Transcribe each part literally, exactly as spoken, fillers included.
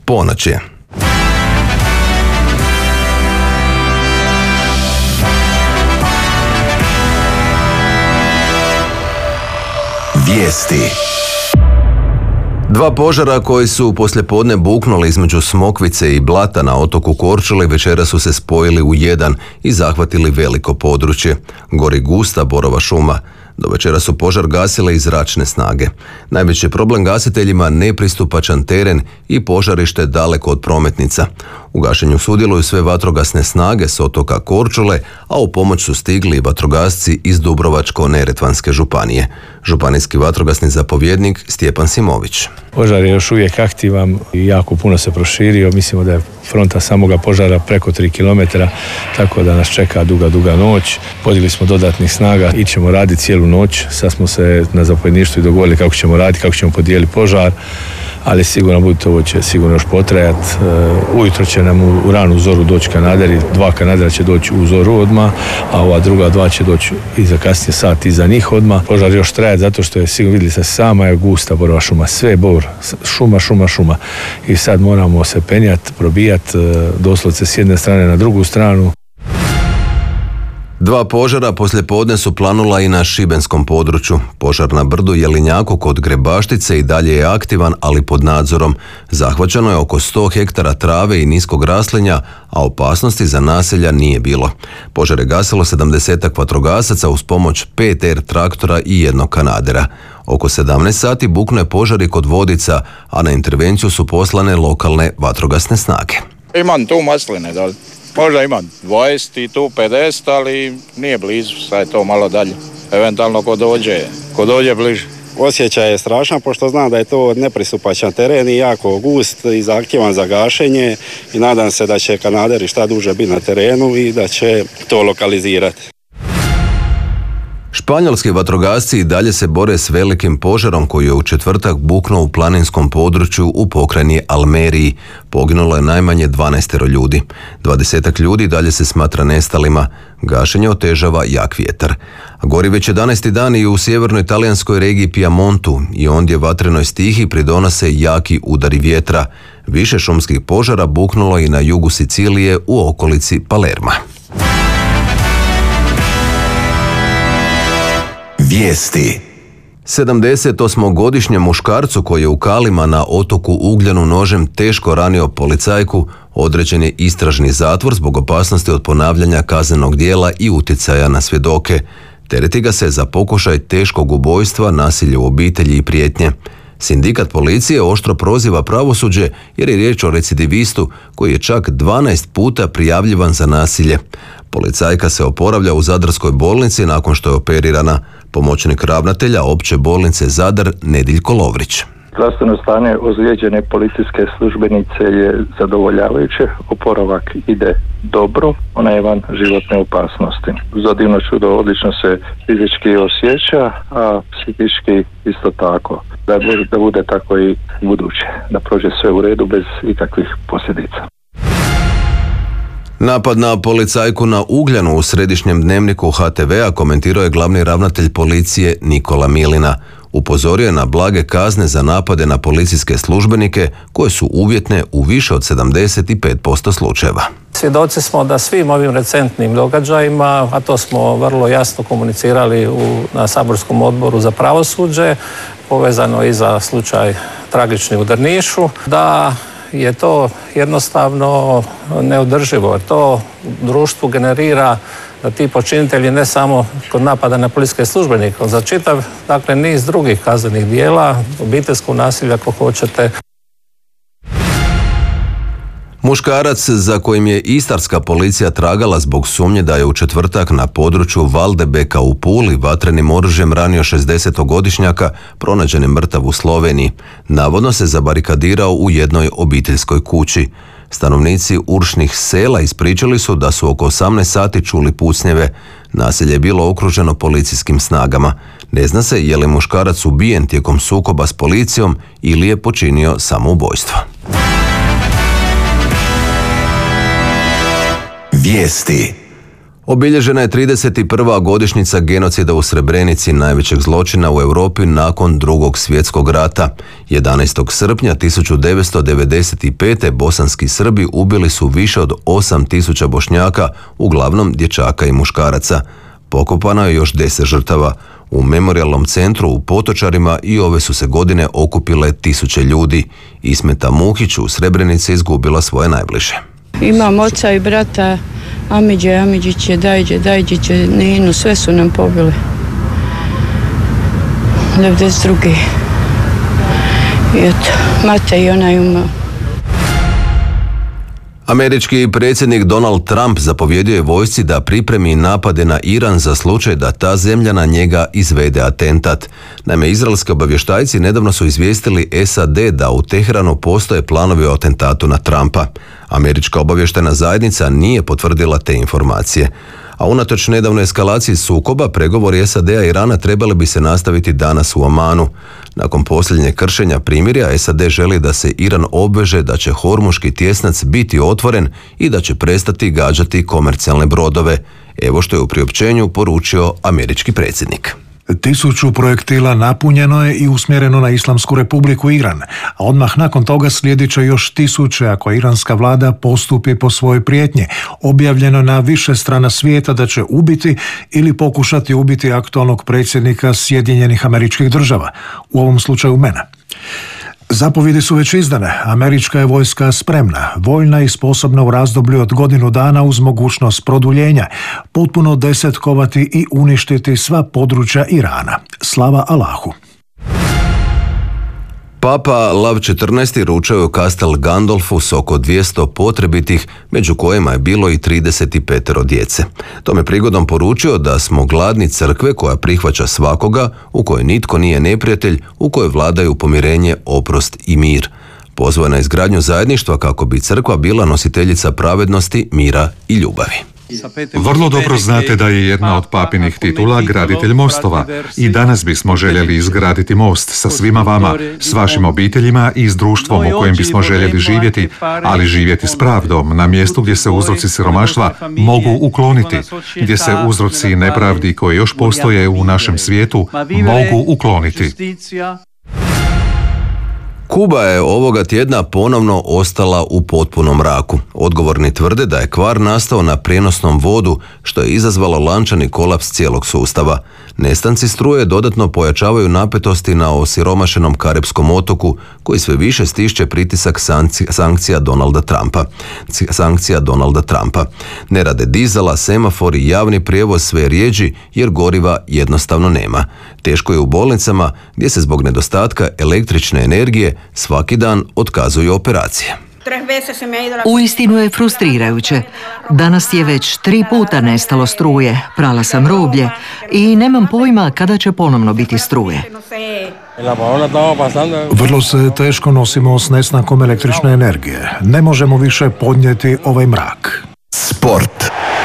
Ponoć je. Vijesti. Dva požara koji su poslijepodne buknuli između Smokvice i Blata na otoku Korčuli večeras su se spojili u jedan i zahvatili veliko područje. Gori gusta borova šuma. Do večera su požar gasile i zračne snage. Najveći problem gasiteljima nepristupačan teren i požarište daleko od prometnica. U gašenju sudjeluju sve vatrogasne snage s otoka Korčule, a u pomoć su stigli i vatrogasci iz Dubrovačko-neretvanske županije. Županijski vatrogasni zapovjednik Stjepan Simović. Požar je još uvijek aktivan i jako puno se proširio. Mislimo da je fronta samoga požara preko tri kilometra, tako da nas čeka duga, duga noć. Podigli smo dodatnih snaga i ćemo raditi cijelu noć. Sad smo se na zapovjedništvu i dogovorili kako ćemo raditi, kako ćemo podijeliti požar, ali sigurno budite, ovo će sigurno još potrajati. Ujutro će nam u, u ranu zoru doći kanaderi, dva kanadera će doći u zoru odmah, a ova druga dva će doći iza kasnije sat iza njih odmah. Požar još traje zato što je, sigurno vidjeli se, sama je gusta borova šuma, sve je bor, šuma, šuma, šuma. I sad moramo se penjati, probijati doslovce s jedne strane na drugu stranu. Dva požara poslijepodne su planula i na šibenskom području. Požar na brdu Jelinjaku kod Grebaštice i dalje je aktivan, ali pod nadzorom. Zahvaćeno je oko sto hektara trave i niskog raslinja, a opasnosti za naselja nije bilo. Požar je gasilo sedamdesetak vatrogasaca uz pomoć pet er traktora i jednog kanadera. Oko sedamnaest sati buknuo je požar i kod Vodica, a na intervenciju su poslane lokalne vatrogasne snage. Imam tu masline, da li? Možda imam dvadeset i tu pedeset, ali nije blizu, sad je to malo dalje. Eventualno ko dođe, ko dođe bliže. Osjećaj je strašan, pošto znam da je to nepristupačan teren i jako gust i zahtjevan za gašenje i nadam se da će kanaderi šta duže biti na terenu i da će to lokalizirati. Španjolski vatrogasci i dalje se bore s velikim požarom koji je u četvrtak buknuo u planinskom području u pokrajini Almeriji. Poginulo je najmanje dvanaestero ljudi. Dvadesetak ljudi dalje se smatra nestalima. Gašenje otežava jak vjetar. Gori već jedanaesti dan i u sjevernoj talijanskoj regiji Pijemontu i ondje vatrenoj stihi pridonose jaki udari vjetra. Više šumskih požara buknulo i na jugu Sicilije u okolici Palerma. Vijesti. sedamdesetosmogodišnjem muškarcu koji je u Kalima na otoku Ugljanu nožem teško ranio policajku određen je istražni zatvor zbog opasnosti od ponavljanja kaznenog djela i utjecaja na svjedoke. Tereti ga se za pokušaj teškog ubojstva, nasilje u obitelji i prijetnje. Sindikat policije oštro proziva pravosuđe jer je riječ o recidivistu koji je čak dvanaest puta prijavljivan za nasilje. Policajka se oporavlja u Zadarskoj bolnici nakon što je operirana. Pomoćnik ravnatelja opće bolnice Zadar Nediljko Lovrić. Zdravstveno stanje ozlijeđene policijske službenice je zadovoljavajuće, oporavak ide dobro, ona je van životne opasnosti. Za divno čudo odlično se fizički osjeća, a psihički isto tako. Da bude, da bude tako i buduće, da prođe sve u redu bez ikakvih posljedica. Napad na policajku na Ugljanu u središnjem dnevniku ha te vea komentirao je glavni ravnatelj policije Nikola Milina. Upozorio je na blage kazne za napade na policijske službenike koje su uvjetne u više od sedamdeset pet posto slučajeva. Svjedoci smo da svim ovim recentnim događajima, a to smo vrlo jasno komunicirali u, na saborskom odboru za pravosuđe, povezano i za slučaj tragični u Drnišu, da je to jednostavno neodrživo. To društvu generira da ti počinitelji ne samo kod napada na policijske službenike, za čitav, dakle, niz drugih kaznenih dijela, obiteljskog nasilja ako hoćete. Muškarac za kojim je istarska policija tragala zbog sumnje da je u četvrtak na području Valdebeka u Puli vatrenim oružjem ranio šezdesetogodišnjaka pronađen je mrtav u Sloveniji. Navodno se zabarikadirao u jednoj obiteljskoj kući. Stanovnici Uršnih sela ispričali su da su oko osamnaest sati čuli pucnjeve. Naselje je bilo okruženo policijskim snagama. Ne zna se je li muškarac ubijen tijekom sukoba s policijom ili je počinio samoubojstvo. Vijesti. Obilježena je trideset prva godišnjica genocida u Srebrenici, najvećeg zločina u Europi nakon Drugog svjetskog rata. jedanaestog srpnja tisuću devetsto devedeset pete. bosanski Srbi ubili su više od osam tisuća Bošnjaka, uglavnom dječaka i muškaraca. Pokopano je još deset žrtava. U memorijalnom centru u Potočarima i ove su se godine okupile tisuće ljudi. Ismeta Muhić u Srebrenici izgubila svoje najbliže. Imam oca i brata, Amidže, Amidžiće, Dajđe, Dajđiće, Ninu, sve su nam pobili. devedeset druge. I eto, Mate i ona je umao. Američki predsjednik Donald Trump zapovjedio je vojsci da pripremi napade na Iran za slučaj da ta zemlja na njega izvede atentat. Naime, izraelski obavještajci nedavno su izvijestili S A D da u Teheranu postoje planovi o atentatu na Trumpa. Američka obavještajna zajednica nije potvrdila te informacije. A unatoč nedavnoj eskalaciji sukoba, pregovori S A D-a i Irana trebali bi se nastaviti danas u Omanu. Nakon posljednjeg kršenja primirja, S A D želi da se Iran obveže da će Hormuški tjesnac biti otvoren i da će prestati gađati komercijalne brodove. Evo što je u priopćenju poručio američki predsjednik. Tisuću projektila napunjeno je i usmjereno na Islamsku republiku Iran, a odmah nakon toga slijedit će još tisuće ako iranska vlada postupi po svojoj prijetnji. Objavljeno na više strana svijeta da će ubiti ili pokušati ubiti aktualnog predsjednika Sjedinjenih Američkih Država, u ovom slučaju mene. Zapovjedi su već izdane. Američka je vojska spremna, voljna i sposobna u razdoblju od godinu dana uz mogućnost produljenja, potpuno desetkovati i uništiti sva područja Irana. Slava Allahu. Papa Lav četrnaesti ručao je u Castel Gandolfu s oko dvjesto potrebitih, među kojima je bilo i trideset pet djece. Tome prigodom poručio da smo gladni crkve koja prihvaća svakoga, u kojoj nitko nije neprijatelj, u kojoj vladaju pomirenje, oprost i mir. Pozvao je na izgradnju zajedništva kako bi crkva bila nositeljica pravednosti, mira i ljubavi. Vrlo dobro znate da je jedna od papinih titula graditelj mostova i danas bismo željeli izgraditi most sa svima vama, s vašim obiteljima i s društvom u kojem bismo željeli živjeti, ali živjeti s pravdom na mjestu gdje se uzroci siromaštva mogu ukloniti, gdje se uzroci nepravdi koji još postoje u našem svijetu mogu ukloniti. Kuba je ovoga tjedna ponovno ostala u potpunom mraku. Odgovorni tvrde da je kvar nastao na prijenosnom vodu, što je izazvalo lančani kolaps cijelog sustava. Nestanci struje dodatno pojačavaju napetosti na osiromašenom Karipskom otoku, koji sve više stišće pritisak sankcija Donalda Trumpa. Sankcija Donalda Trumpa. Ne rade dizela, semafori i javni prijevoz sve rijeđi jer goriva jednostavno nema. Teško je u bolnicama gdje se zbog nedostatka električne energije svaki dan otkazuju operacije. Uistinu je frustrirajuće. Danas je već tri puta nestalo struje, prala sam roblje i nemam pojma kada će ponovno biti struje. Vrlo se teško nosimo s nestankom električne energije. Ne možemo više podnijeti ovaj mrak. Sport.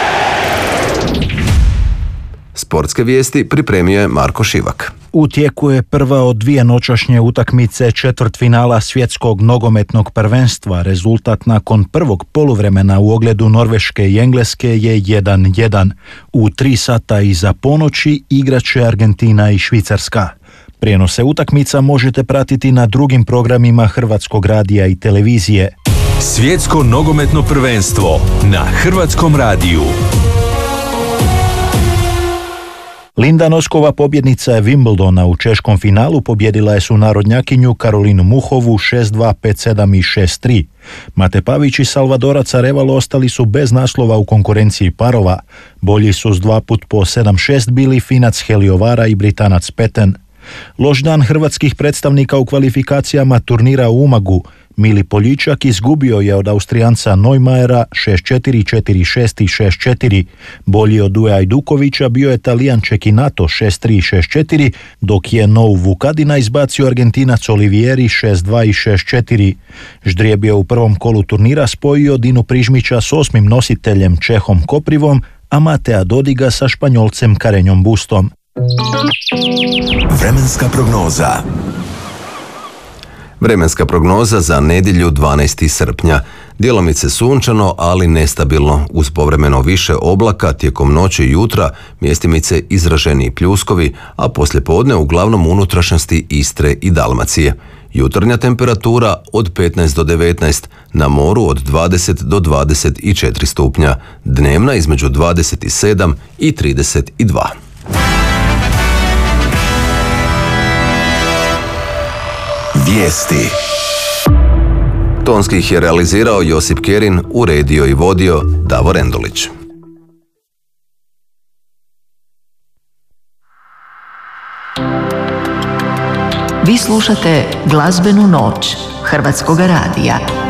Sportske vijesti pripremio je Marko Šivak. U tijeku je prva od dvije noćašnje utakmice četvrtfinala svjetskog nogometnog prvenstva. Rezultat nakon prvog poluvremena u ogledu Norveške i Engleske je jedan jedan. U tri sata iza ponoći igraće Argentina i Švicarska. Prijenose utakmica možete pratiti na drugim programima Hrvatskog radija i televizije. Svjetsko nogometno prvenstvo na Hrvatskom radiju. Linda Noskova, pobjednica je Wimbledona, u češkom finalu pobjedila je sunarodnjakinju Karolinu Muhovu šest dva, pet sedam i šest tri. Mate Pavić i Salvadorac Arevalo ostali su bez naslova u konkurenciji parova. Bolji su s dva put po sedam šest bili Finac Heliovara i Britanac Peten. Loš dan hrvatskih predstavnika u kvalifikacijama turnira u Umagu. Mili Poljičak izgubio je od Austrijanca Neumajera šest četiri, četiri šest i šest četiri. Bolji od Duje Ajdukovića bio je Talijan Čekinato šest tri i šest četiri, dok je Nou Vukadina izbacio Argentinac Olivieri šest dva i šest četiri. Ždrijeb je u prvom kolu turnira spojio Dinu Prižmića s osmim nositeljem Čehom Koprivom, a Matea Dodiga sa Španjolcem Karenjom Bustom. Vremenska prognoza. Vremenska prognoza za nedjelju dvanaestog srpnja. Djelomice sunčano, ali nestabilno. Uz povremeno više oblaka tijekom noći i jutra, mjestimice izraženiji pljuskovi, a poslijepodne uglavnom unutrašnjosti Istre i Dalmacije. Jutarnja temperatura od petnaest do devetnaest, na moru od dvadeset do dvadeset četiri stupnja, dnevna između dvadeset sedam i trideset dva. Vijesti. Tonski ih je realizirao Josip Kerin, uredio i vodio Davor Endulić. Vi slušate Glazbenu noć Hrvatskoga radija.